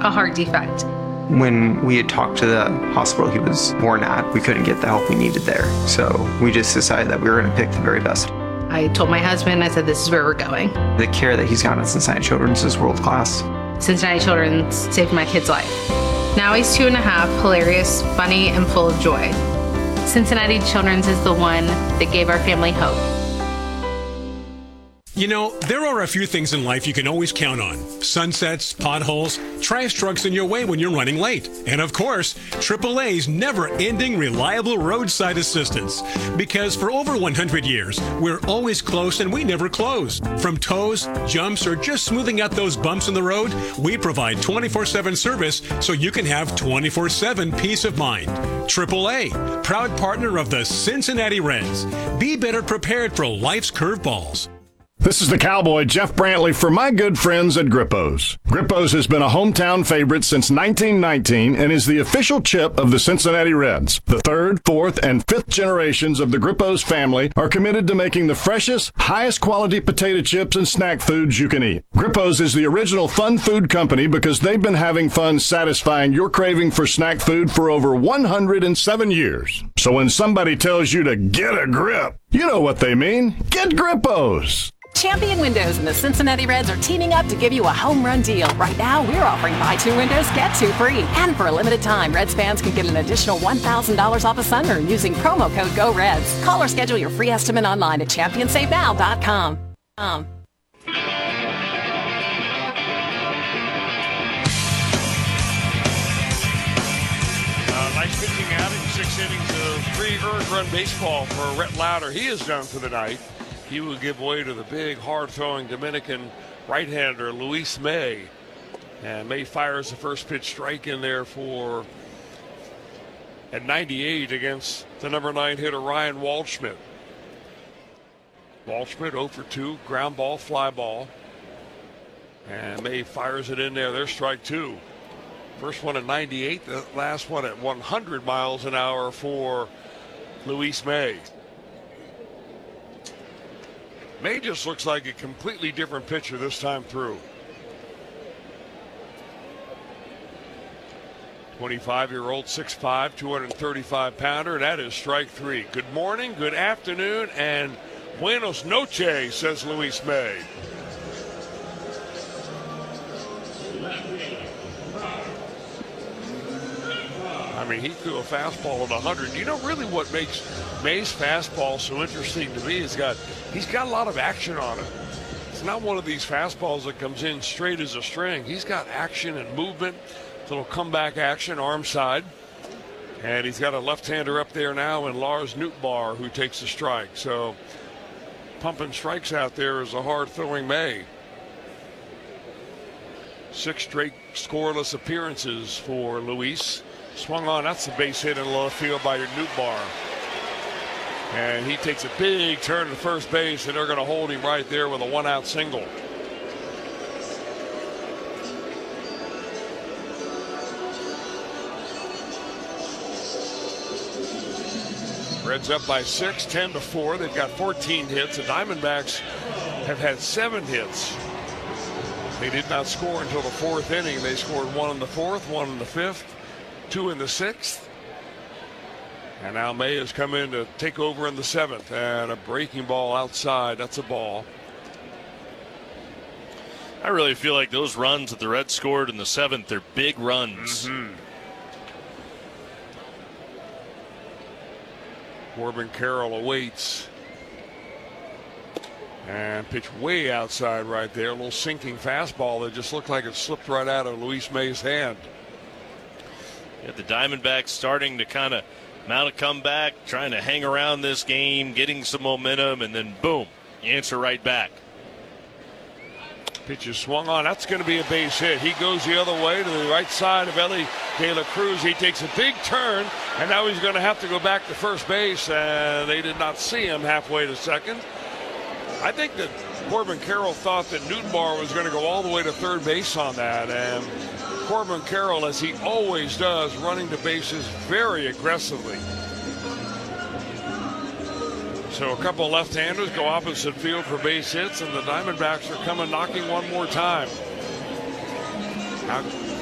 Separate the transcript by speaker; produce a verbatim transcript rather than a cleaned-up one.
Speaker 1: a heart defect.
Speaker 2: When we had talked to the hospital he was born at, we couldn't get the help we needed there. So we just decided that we were going to pick the very best.
Speaker 1: I told my husband, I said, this is where we're going.
Speaker 2: The care that he's gotten at Cincinnati Children's is world class.
Speaker 1: Cincinnati Children's saved my kid's life. Now he's two and a half, hilarious, funny, and full of joy. Cincinnati Children's is the one that gave our family hope.
Speaker 3: You know, there are a few things in life you can always count on. Sunsets, potholes, trash trucks in your way when you're running late. And of course, triple A's never-ending reliable roadside assistance. Because for over one hundred years, we're always close and we never close. From tows, jumps, or just smoothing out those bumps in the road, we provide twenty-four seven service so you can have twenty-four seven peace of mind. triple A, proud partner of the Cincinnati Reds. Be better prepared for life's curveballs.
Speaker 4: This is the Cowboy, Jeff Brantley, for my good friends at Grippo's. Grippo's has been a hometown favorite since nineteen nineteen and is the official chip of the Cincinnati Reds. The third, fourth, and fifth generations of the Grippo's family are committed to making the freshest, highest quality potato chips and snack foods you can eat. Grippo's is the original fun food company because they've been having fun satisfying your craving for snack food for over one hundred seven years. So when somebody tells you to get a grip, you know what they mean. Get Grippo's.
Speaker 5: Champion Windows and the Cincinnati Reds are teaming up to give you a home run deal. Right now, we're offering buy two windows, get two free. And for a limited time, Reds fans can get an additional one thousand dollars off a sunroom using promo code GOREDS. Call or schedule your free estimate online at champion save now dot com. Um.
Speaker 6: Uh, nice pitching outing, six innings of three earned run baseball for Rhett Lauder. He is done for the night. He will give way to the big, hard-throwing Dominican right-hander, Luis May. And May fires the first pitch strike in there for at ninety-eight against the number nine hitter, Ryan Waldschmidt. Waldschmidt oh for two, ground ball, fly ball. And May fires it in there. There's strike two. First one at ninety-eight, the last one at one hundred miles an hour for Luis May. May just looks like a completely different pitcher this time through. twenty-five-year-old, six five, two hundred thirty-five pounder. That is strike three. Good morning, good afternoon, and buenos noches, says Luis May. I mean, he threw a fastball at one hundred. You know, really what makes May's fastball so interesting to me is got he's got a lot of action on it. It's not one of these fastballs that comes in straight as a string. He's got action and movement, little comeback action, arm side. And he's got a left-hander up there now in Lars Nootbaar, who takes the strike. So pumping strikes out there is a hard-throwing May. Six straight scoreless appearances for Luis. Swung on, that's a base hit in left field by your Nootbaar. And he takes a big turn to first base, and they're going to hold him right there with a one-out single. Reds up by six, ten to four. They've got fourteen hits. The Diamondbacks have had seven hits. They did not score until the fourth inning. They scored one in the fourth, one in the fifth, two in the sixth. And now May has come in to take over in the seventh. And a breaking ball outside. That's a ball.
Speaker 7: I really feel like those runs that the Reds scored in the seventh, they're big runs.
Speaker 6: Mm-hmm. Corbin Carroll awaits. And pitch way outside right there. A little sinking fastball that just looked like it slipped right out of Luis May's hand.
Speaker 7: Yeah, the Diamondbacks starting to kind of mount a comeback, trying to hang around this game, getting some momentum, and then boom, you answer right back.
Speaker 6: Pitch is swung on. That's going to be a base hit. He goes the other way to the right side of Elly De La Cruz. He takes a big turn, and now he's going to have to go back to first base, and they did not see him halfway to second. I think that Corbin Carroll thought that Nootbaar was going to go all the way to third base on that, and Corbin Carroll, as he always does, running the bases very aggressively. So a couple left-handers go opposite field for base hits, and the Diamondbacks are coming knocking one more time. Now